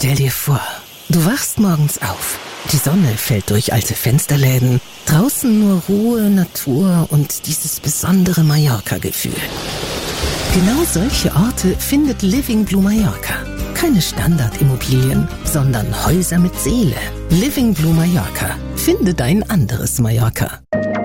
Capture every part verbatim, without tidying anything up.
Stell dir vor, du wachst morgens auf. Die Sonne fällt durch alte Fensterläden. Draußen nur Ruhe, Natur und dieses besondere Mallorca-Gefühl. Genau solche Orte findet Living Blue Mallorca. Keine Standardimmobilien, sondern Häuser mit Seele. Living Blue Mallorca. Finde dein anderes Mallorca.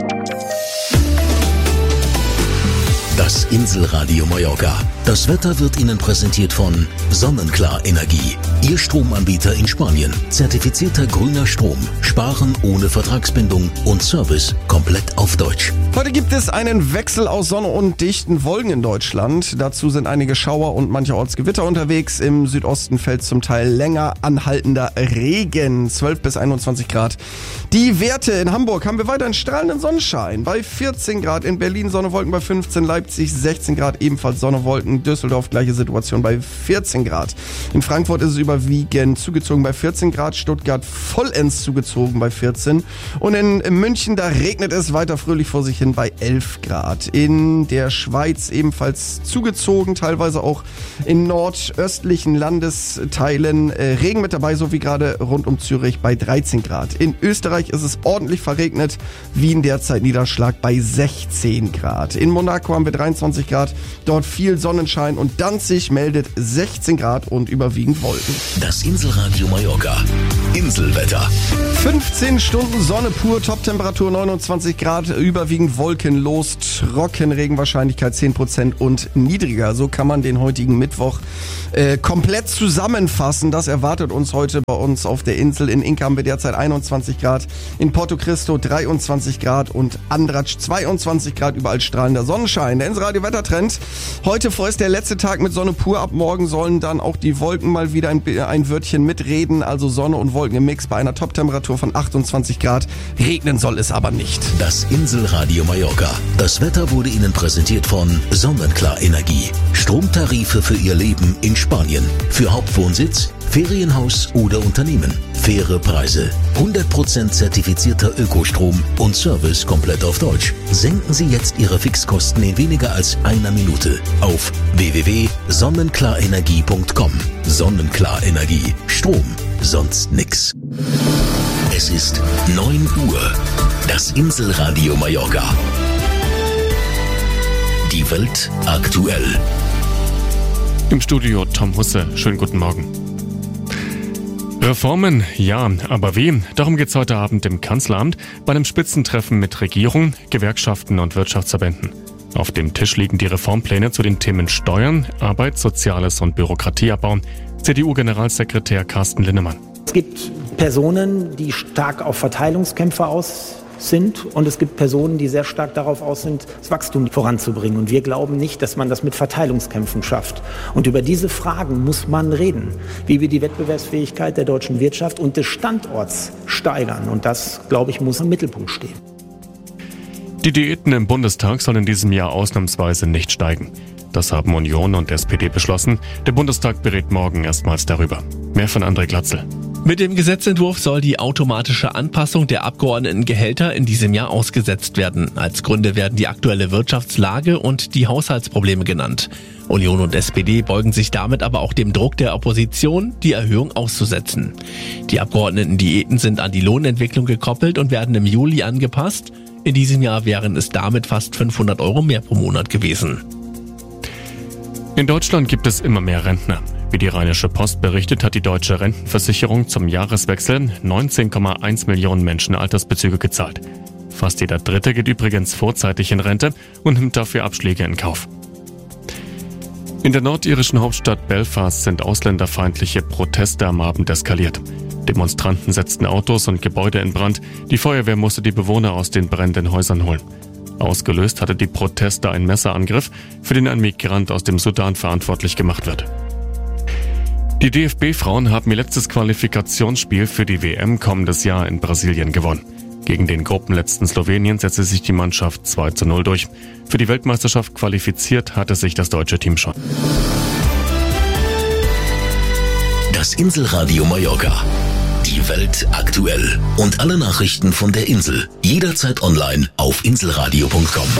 Das Inselradio Mallorca. Das Wetter wird Ihnen präsentiert von Sonnenklar Energie. Ihr Stromanbieter in Spanien. Zertifizierter grüner Strom. Sparen ohne Vertragsbindung und Service komplett auf Deutsch. Heute gibt es einen Wechsel aus Sonne und dichten Wolken in Deutschland. Dazu sind einige Schauer und mancherorts Gewitter unterwegs. Im Südosten fällt zum Teil länger anhaltender Regen. zwölf bis einundzwanzig Grad. Die Werte in Hamburg haben wir weiterhin strahlenden Sonnenschein. Bei vierzehn Grad, in Berlin Sonne, Wolken bei fünfzehn, Leipzig sechzehn Grad, ebenfalls Sonne, Wolken, Düsseldorf gleiche Situation bei vierzehn Grad. In Frankfurt ist es überwiegend zugezogen bei vierzehn Grad, Stuttgart vollends zugezogen bei vierzehn und in München, da regnet es weiter fröhlich vor sich hin bei elf Grad. In der Schweiz ebenfalls zugezogen, teilweise auch in nordöstlichen Landesteilen äh, Regen mit dabei, so wie gerade rund um Zürich bei dreizehn Grad. In Österreich ist es ordentlich verregnet, Wien derzeit Niederschlag bei sechzehn Grad. In Monaco haben wir dreiundzwanzig Grad, dort viel Sonnenschein und Danzig meldet sechzehn Grad und überwiegend Wolken. Das Inselradio Mallorca. Inselwetter. fünfzehn Stunden Sonne pur, Toptemperatur neunundzwanzig Grad, überwiegend wolkenlos, trocken, Regenwahrscheinlichkeit zehn Prozent und niedriger. So kann man den heutigen Mittwoch äh, komplett zusammenfassen. Das erwartet uns heute bei uns auf der Insel. In Inka haben wir derzeit einundzwanzig Grad, in Porto Cristo dreiundzwanzig Grad und Andratsch zweiundzwanzig Grad, überall strahlender Sonnenschein. Der Inselradio Wettertrend. Heute vorerst der letzte Tag mit Sonne pur. Ab morgen sollen dann auch die Wolken mal wieder ein, ein Wörtchen mitreden. Also Sonne und Wolken im Mix bei einer Toptemperatur von achtundzwanzig Grad. Regnen soll es aber nicht. Das Inselradio Mallorca. Das Wetter wurde Ihnen präsentiert von Sonnenklar Energie. Stromtarife für Ihr Leben in Spanien. Für Hauptwohnsitz, Ferienhaus oder Unternehmen. Faire Preise. hundert Prozent zertifizierter Ökostrom und Service komplett auf Deutsch. Senken Sie jetzt Ihre Fixkosten in weniger als einer Minute auf w w w punkt sonnenklarenergie punkt com. Sonnenklar Energie. Strom. Sonst nix. Es ist neun Uhr. Das Inselradio Mallorca. Die Welt aktuell. Im Studio Tom Husse. Schönen guten Morgen. Reformen, ja, aber wie? Darum geht's heute Abend im Kanzleramt bei einem Spitzentreffen mit Regierung, Gewerkschaften und Wirtschaftsverbänden. Auf dem Tisch liegen die Reformpläne zu den Themen Steuern, Arbeit, Soziales und Bürokratieabbau. C D U-Generalsekretär Carsten Linnemann. Es gibt Personen, die stark auf Verteilungskämpfe aus sind und es gibt Personen, die sehr stark darauf aus sind, das Wachstum voranzubringen. Und wir glauben nicht, dass man das mit Verteilungskämpfen schafft. Und über diese Fragen muss man reden, wie wir die Wettbewerbsfähigkeit der deutschen Wirtschaft und des Standorts steigern. Und das, glaube ich, muss im Mittelpunkt stehen. Die Diäten im Bundestag sollen in diesem Jahr ausnahmsweise nicht steigen. Das haben Union und S P D beschlossen. Der Bundestag berät morgen erstmals darüber. Mehr von André Glatzel. Mit dem Gesetzentwurf soll die automatische Anpassung der Abgeordnetengehälter in diesem Jahr ausgesetzt werden. Als Gründe werden die aktuelle Wirtschaftslage und die Haushaltsprobleme genannt. Union und S P D beugen sich damit aber auch dem Druck der Opposition, die Erhöhung auszusetzen. Die Abgeordnetendiäten sind an die Lohnentwicklung gekoppelt und werden im Juli angepasst. In diesem Jahr wären es damit fast fünfhundert Euro mehr pro Monat gewesen. In Deutschland gibt es immer mehr Rentner. Wie die Rheinische Post berichtet, hat die Deutsche Rentenversicherung zum Jahreswechsel neunzehn Komma eins Millionen Menschen Altersbezüge gezahlt. Fast jeder Dritte geht übrigens vorzeitig in Rente und nimmt dafür Abschläge in Kauf. In der nordirischen Hauptstadt Belfast sind ausländerfeindliche Proteste am Abend eskaliert. Demonstranten setzten Autos und Gebäude in Brand. Die Feuerwehr musste die Bewohner aus den brennenden Häusern holen. Ausgelöst hatte die Proteste einen Messerangriff, für den ein Migrant aus dem Sudan verantwortlich gemacht wird. Die D F B-Frauen haben ihr letztes Qualifikationsspiel für die W M kommendes Jahr in Brasilien gewonnen. Gegen den Gruppenletzten Slowenien setzte sich die Mannschaft zwei zu null durch. Für die Weltmeisterschaft qualifiziert hatte sich das deutsche Team schon. Das Inselradio Mallorca. Die Welt aktuell. Und alle Nachrichten von der Insel. Jederzeit online auf inselradio punkt com.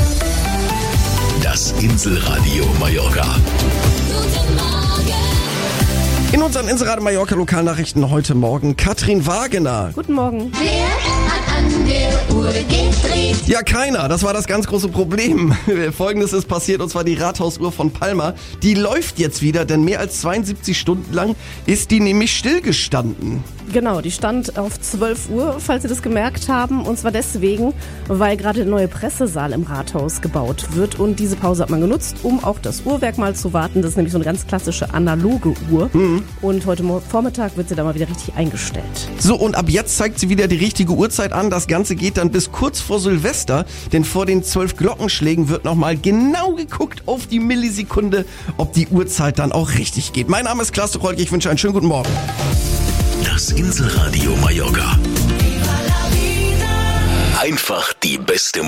Das Inselradio Mallorca. In unseren Inseradio Mallorca Lokalnachrichten heute Morgen Katrin Wagener. Guten Morgen. Wer hat an der Uhr gedreht? Ja, keiner. Das war das ganz große Problem. Folgendes ist passiert, und zwar die Rathausuhr von Palma. Die läuft jetzt wieder, denn mehr als zweiundsiebzig Stunden lang ist die nämlich stillgestanden. Genau, die stand auf zwölf Uhr, falls Sie das gemerkt haben. Und zwar deswegen, weil gerade der neue Pressesaal im Rathaus gebaut wird. Und diese Pause hat man genutzt, um auch das Uhrwerk mal zu warten. Das ist nämlich so eine ganz klassische analoge Uhr. Mhm. Und heute Vormittag wird sie da mal wieder richtig eingestellt. So, und ab jetzt zeigt sie wieder die richtige Uhrzeit an. Das Ganze geht dann bis kurz vor Silvester. Denn vor den zwölf Glockenschlägen wird nochmal genau geguckt auf die Millisekunde, ob die Uhrzeit dann auch richtig geht. Mein Name ist Klaas de Rolke. Ich wünsche einen schönen guten Morgen. Das Inseradio Mallorca. Einfach die beste Musik.